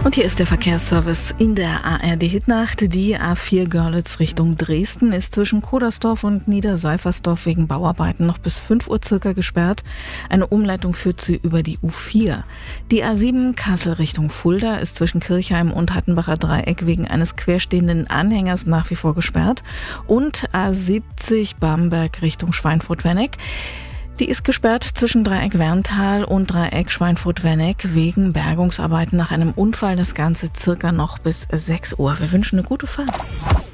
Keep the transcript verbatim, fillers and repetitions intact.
Und hier ist der Verkehrsservice in der A R D-Hitnacht. Die A vier Görlitz Richtung Dresden ist zwischen Kodersdorf und Niederseifersdorf wegen Bauarbeiten noch bis fünf Uhr circa gesperrt. Eine Umleitung führt sie über die U vier. Die A sieben Kassel Richtung Fulda ist zwischen Kirchheim und Hattenbacher Dreieck wegen eines querstehenden Anhängers nach wie vor gesperrt. Und A siebzig Bamberg Richtung Schweinfurt-Wenneck. Die ist gesperrt zwischen Dreieck Werntal und Dreieck Schweinfurt-Wenneck wegen Bergungsarbeiten nach einem Unfall. Das Ganze circa noch bis sechs Uhr. Wir wünschen eine gute Fahrt.